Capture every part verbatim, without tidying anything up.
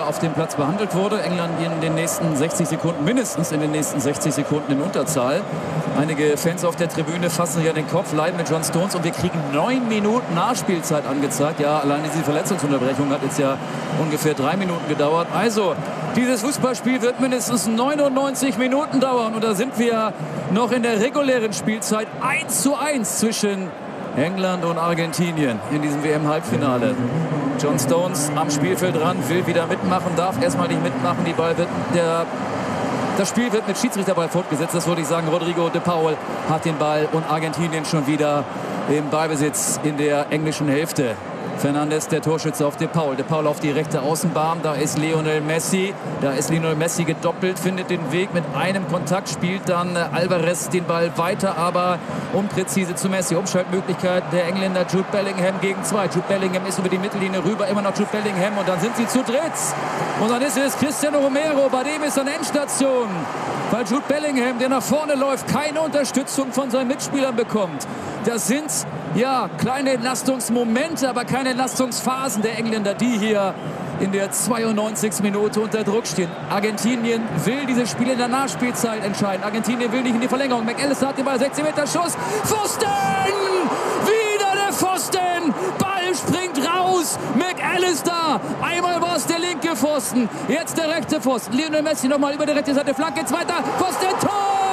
auf dem Platz behandelt wurde. England in den nächsten sechzig Sekunden, mindestens in den nächsten sechzig Sekunden in Unterzahl. Einige Fans auf der Tribüne fassen sich an den Kopf, leiden mit John Stones und wir kriegen neun Minuten Nachspielzeit angezeigt. Ja, allein diese Verletzungsunterbrechung hat jetzt ja ungefähr drei Minuten gedauert. Also, dieses Fußballspiel wird mindestens neunundneunzig Minuten dauern und da sind wir noch in der regulären Spielzeit eins zu eins zwischen England und Argentinien in diesem W M-Halbfinale. John Stones am Spielfeld dran, will wieder mitmachen, darf erstmal nicht mitmachen. Die Ball wird, der, das Spiel wird mit Schiedsrichterball fortgesetzt, das wollte ich sagen. Rodrigo de Paul hat den Ball und Argentinien schon wieder im Ballbesitz in der englischen Hälfte. Fernandes, der Torschütze auf De Paul. De Paul auf die rechte Außenbahn. Da ist Lionel Messi. Da ist Lionel Messi gedoppelt, findet den Weg mit einem Kontakt, spielt dann Alvarez den Ball weiter, aber unpräzise zu Messi. Umschaltmöglichkeit der Engländer Jude Bellingham gegen zwei. Jude Bellingham ist über die Mittellinie rüber, immer noch Jude Bellingham und dann sind sie zu dritt. Und dann ist es Cristiano Romero, bei dem ist eine Endstation. Weil Jude Bellingham, der nach vorne läuft, keine Unterstützung von seinen Mitspielern bekommt. Das sind ja kleine Entlastungsmomente, aber keine Entlastungsphasen der Engländer, die hier in der zweiundneunzigsten Minute unter Druck stehen. Argentinien will dieses Spiel in der Nachspielzeit entscheiden. Argentinien will nicht in die Verlängerung. McAllister hat den Ball, sechzehn Meter Schuss. Pfosten! Wieder der Pfosten! Ball springt raus. McAllister. Einmal war es der linke Pfosten. Jetzt der rechte Pfosten. Lionel Messi nochmal über die rechte Seite. Flanke, zweiter Pfosten. Tor!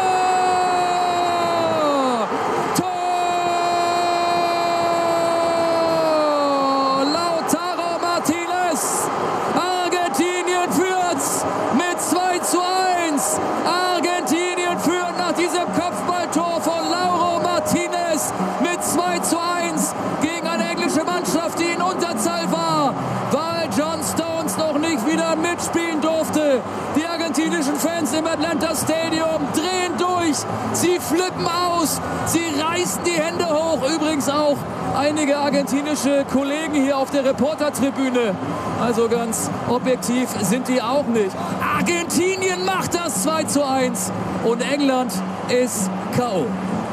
Mitspielen durfte. Die argentinischen Fans im Atlanta Stadium drehen durch. Sie flippen aus. Sie reißen die Hände hoch. Übrigens auch einige argentinische Kollegen hier auf der Reportertribüne. Also ganz objektiv sind die auch nicht. Argentinien macht das zwei zu eins und England ist K O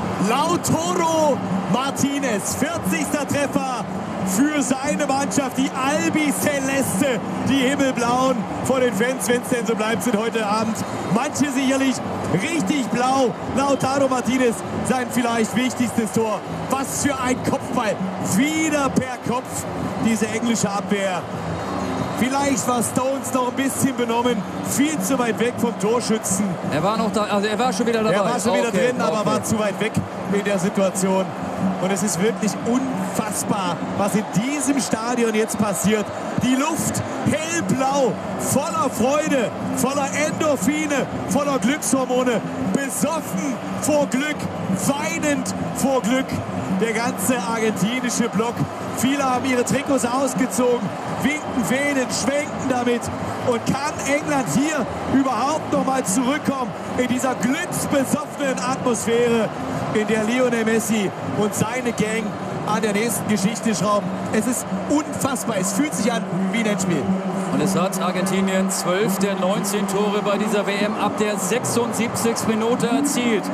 Lautaro Martinez, vierzigster Treffer für seine Mannschaft, die Albi Celeste, die Himmelblauen vor den Fans, wenn es denn so bleibt, sind heute Abend manche sicherlich richtig blau. Lautaro Martinez, sein vielleicht wichtigstes Tor. Was für ein Kopfball, wieder per Kopf, diese englische Abwehr. Vielleicht war Stones noch ein bisschen benommen, viel zu weit weg vom Torschützen. Er war noch da, also er war schon wieder dabei. Er war schon wieder okay, drin, aber okay. war zu weit weg in der Situation. Und es ist wirklich unfassbar, was in diesem Stadion jetzt passiert. Die Luft hellblau, voller Freude, voller Endorphine, voller Glückshormone, besoffen vor Glück, weinend vor Glück. Der ganze argentinische Block. Viele haben ihre Trikots ausgezogen, winken, wählen, schwenken damit. Und kann England hier überhaupt noch mal zurückkommen in dieser glücksbesoffenen Atmosphäre, in der Lionel Messi und seine Gang an der nächsten Geschichte schrauben? Es ist unfassbar. Es fühlt sich an wie ein Endspiel. Und es hat Argentinien zwölf der neunzehn Tore bei dieser W M ab der sechsundsiebzigsten Minute erzielt.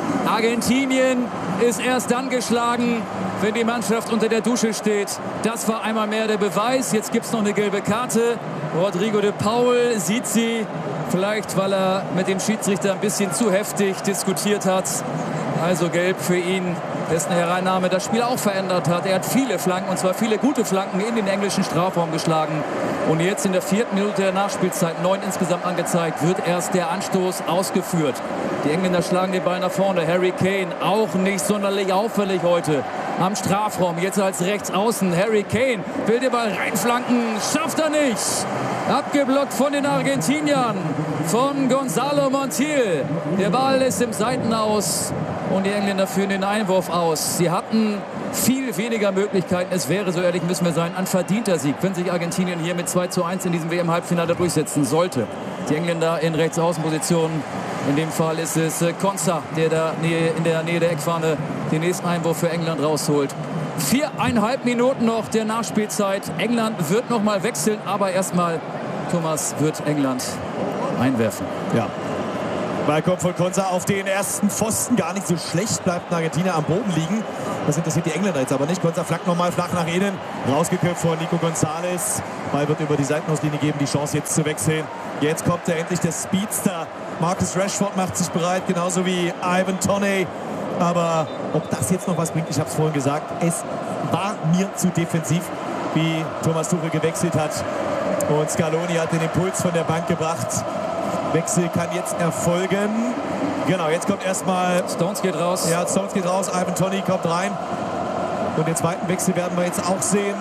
Argentinien ist erst dann geschlagen, wenn die Mannschaft unter der Dusche steht. Das war einmal mehr der Beweis. Jetzt gibt es noch eine gelbe Karte. Rodrigo de Paul sieht sie. Vielleicht, weil er mit dem Schiedsrichter ein bisschen zu heftig diskutiert hat. Also gelb für ihn, dessen Hereinnahme das Spiel auch verändert hat. Er hat viele Flanken, und zwar viele gute Flanken, in den englischen Strafraum geschlagen. Und jetzt in der vierten Minute der Nachspielzeit, neun insgesamt angezeigt, wird erst der Anstoß ausgeführt. Die Engländer schlagen den Ball nach vorne. Harry Kane auch nicht sonderlich auffällig heute am Strafraum. Jetzt als Rechtsaußen. Harry Kane will den Ball reinflanken, schafft er nicht. Abgeblockt von den Argentiniern, von Gonzalo Montiel. Der Ball ist im Seitenaus und die Engländer führen den Einwurf aus. Sie hatten viel weniger Möglichkeiten. Es wäre, so ehrlich müssen wir sein, ein verdienter Sieg, wenn sich Argentinien hier mit zwei zu eins in diesem W M-Halbfinale durchsetzen sollte. Die Engländer in Rechtsaußenpositionen. In dem Fall ist es Konsa, der da in der Nähe der Eckfahne den nächsten Einwurf für England rausholt. Viereinhalb Minuten noch der Nachspielzeit. England wird noch mal wechseln, aber erstmal Thomas wird England einwerfen. Ja. Ball kommt von Konsa auf den ersten Pfosten. Gar nicht so schlecht, bleibt ein Argentinier am Boden liegen. Das interessiert die Engländer jetzt aber nicht. Konsa flankt nochmal flach nach innen. Rausgeköpft von Nico González. Ball wird über die Seitenauslinie geben, die Chance jetzt zu wechseln. Jetzt kommt er endlich, der Speedster. Marcus Rashford macht sich bereit, genauso wie Ivan Toney. Aber ob das jetzt noch was bringt, ich habe es vorhin gesagt, es war mir zu defensiv, wie Thomas Tuchel gewechselt hat. Und Scaloni hat den Impuls von der Bank gebracht. Wechsel kann jetzt erfolgen. Genau, jetzt kommt erstmal... Stones geht raus. Ja, Stones geht raus, Ivan Toney kommt rein. Und den zweiten Wechsel werden wir jetzt auch sehen.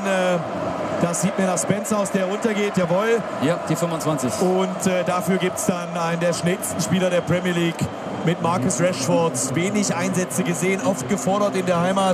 Das sieht mir nach Spencer aus, der runtergeht, jawohl. Ja, die fünfundzwanzig. Und äh, dafür gibt es dann einen der schnellsten Spieler der Premier League mit Marcus Rashford. Wenig Einsätze gesehen, oft gefordert in der Heimat.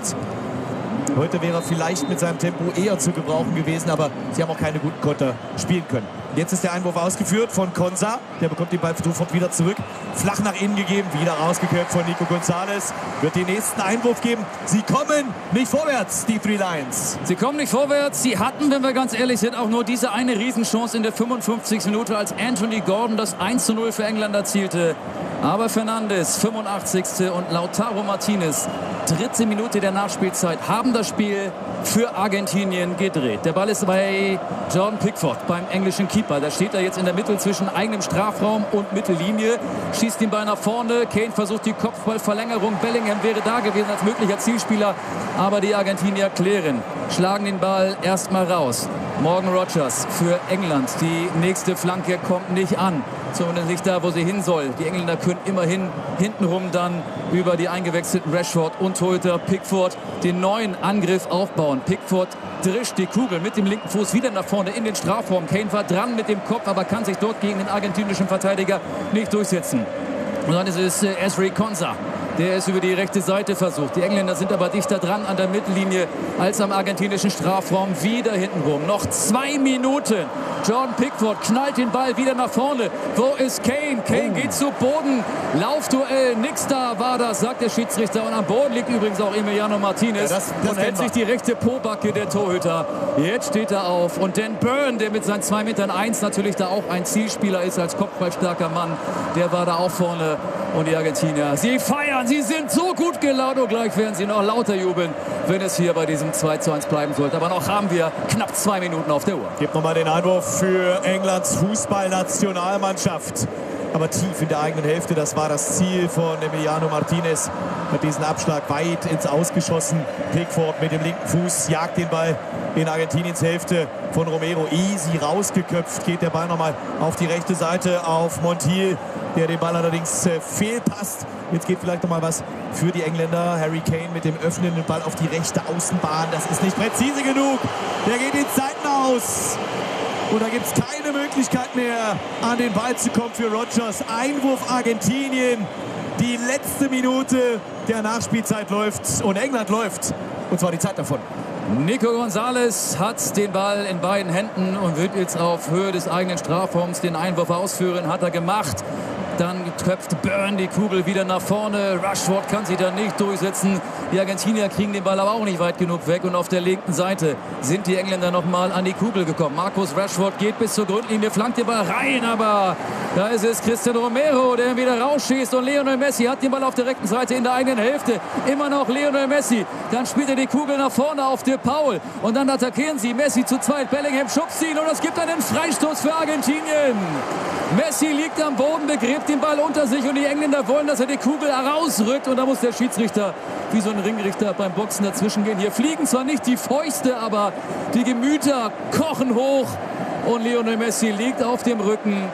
Heute wäre er vielleicht mit seinem Tempo eher zu gebrauchen gewesen, aber sie haben auch keine guten Konter spielen können. Jetzt ist der Einwurf ausgeführt von Konsa. Der bekommt den Ball sofort wieder zurück. Flach nach innen gegeben, wieder rausgeköpft von Nico González. Wird den nächsten Einwurf geben. Sie kommen nicht vorwärts, die Three Lions. Sie kommen nicht vorwärts. Sie hatten, wenn wir ganz ehrlich sind, auch nur diese eine Riesenchance in der fünfundfünfzigsten Minute, als Anthony Gordon das eins zu null für England erzielte. Aber Fernandes, fünfundachtzigste und Lautaro Martinez, dritte Minute der Nachspielzeit, haben das Spiel für Argentinien gedreht. Der Ball ist bei Jordan Pickford, beim englischen Keeper. Da steht er jetzt in der Mitte zwischen eigenem Strafraum und Mittellinie. Schießt den Ball nach vorne. Kane versucht die Kopfballverlängerung. Bellingham wäre da gewesen als möglicher Zielspieler. Aber die Argentinier klären, schlagen den Ball erstmal raus. Morgan Rogers für England. Die nächste Flanke kommt nicht an. Zumindest nicht da, wo sie hin soll. Die Engländer können immerhin hintenrum dann über die eingewechselten Rashford und Torhüter Pickford den neuen Angriff aufbauen. Pickford drischt die Kugel mit dem linken Fuß wieder nach vorne in den Strafraum. Kane war dran mit dem Kopf, aber kann sich dort gegen den argentinischen Verteidiger nicht durchsetzen. Und dann ist es äh, Ezri Konsa, der es über die rechte Seite versucht. Die Engländer sind aber dichter dran an der Mittellinie als am argentinischen Strafraum. Wieder hintenrum. Noch zwei Minuten. Jordan Pickford knallt den Ball wieder nach vorne. Wo ist Kane? Kane oh. geht zu Boden. Laufduell. Nix da war das, sagt der Schiedsrichter. Und am Boden liegt übrigens auch Emiliano Martinez. Ja, das, das und hält sich die rechte Pobacke der Torhüter. Jetzt steht er auf. Und Dan Burn, der mit seinen zwei Metern eins natürlich da auch ein Zielspieler ist als kopfballstarker Mann, der war da auch vorne. Und die Argentinier, sie feiern, sie sind so gut gelaunt und gleich werden sie noch lauter jubeln, wenn es hier bei diesem zwei zu eins bleiben sollte. Aber noch haben wir knapp zwei Minuten auf der Uhr. Gibt nochmal den Einwurf für Englands Fußballnationalmannschaft. Aber tief in der eigenen Hälfte, das war das Ziel von Emiliano Martinez. Hat diesen Abschlag weit ins Ausgeschossen. Pickford mit dem linken Fuß jagt den Ball in Argentiniens Hälfte von Romero. Easy rausgeköpft, geht der Ball nochmal auf die rechte Seite auf Montiel, der den Ball allerdings äh, fehlpasst. Jetzt geht vielleicht noch mal was für die Engländer. Harry Kane mit dem öffnenden Ball auf die rechte Außenbahn. Das ist nicht präzise genug. Der geht ins Seitenaus. Und da gibt es keine Möglichkeit mehr, an den Ball zu kommen für Rogers. Einwurf Argentinien. Die letzte Minute der Nachspielzeit läuft und England läuft. Und zwar die Zeit davon. Nico González hat den Ball in beiden Händen und wird jetzt auf Höhe des eigenen Strafraums den Einwurf ausführen. Hat er gemacht. Dann köpft Burn die Kugel wieder nach vorne. Rashford kann sich da nicht durchsetzen. Die Argentinier kriegen den Ball aber auch nicht weit genug weg. Und auf der linken Seite sind die Engländer noch mal an die Kugel gekommen. Marcus Rashford geht bis zur Grundlinie, flankt den Ball rein. Aber da ist es Cristiano Romero, der wieder rausschießt. Und Lionel Messi hat den Ball auf der rechten Seite in der eigenen Hälfte. Immer noch Lionel Messi. Dann spielt er die Kugel nach vorne auf De Paul. Und dann attackieren sie. Messi zu zweit. Bellingham schubst ihn. Und es gibt einen Freistoß für Argentinien. Messi liegt am Boden, begräbt den Ball unter sich und die Engländer wollen, dass er die Kugel herausrückt. Und da muss der Schiedsrichter wie so ein Ringrichter beim Boxen dazwischen gehen. Hier fliegen zwar nicht die Fäuste, aber die Gemüter kochen hoch. Und Lionel Messi liegt auf dem Rücken.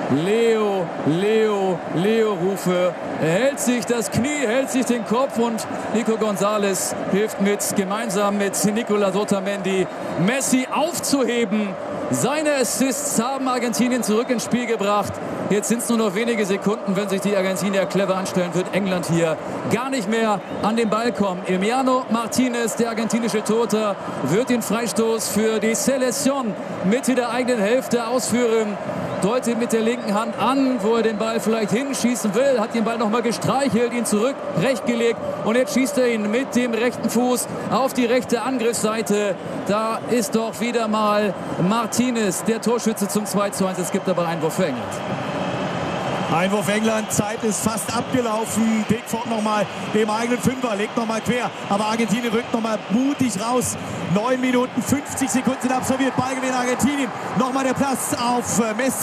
Leo, Leo, Leo-Rufe. Er hält sich das Knie, hält sich den Kopf und Nico González hilft mit, gemeinsam mit Nicolas Otamendi, Messi aufzuheben. Seine Assists haben Argentinien zurück ins Spiel gebracht. Jetzt sind es nur noch wenige Sekunden. Wenn sich die Argentinier clever anstellen, wird England hier gar nicht mehr an den Ball kommen. Emiliano Martinez, der argentinische Torhüter, wird den Freistoß für die Selección Mitte der eigenen Hälfte ausführen. Deutet mit der linken Hand an, wo er den Ball vielleicht hinschießen will. Hat den Ball noch mal gestreichelt, ihn zurück, recht gelegt. Und jetzt schießt er ihn mit dem rechten Fuß auf die rechte Angriffsseite. Da ist doch wieder mal Martinez, der Torschütze zum zwei zu eins. Es gibt aber einen Einwurf für England. Einwurf England, Zeit ist fast abgelaufen. Pickford nochmal dem eigenen Fünfer, legt nochmal quer. Aber Argentinien rückt nochmal mutig raus. neun Minuten fünfzig Sekunden sind absolviert. Ballgewinn Argentinien. Nochmal der Platz auf Messi.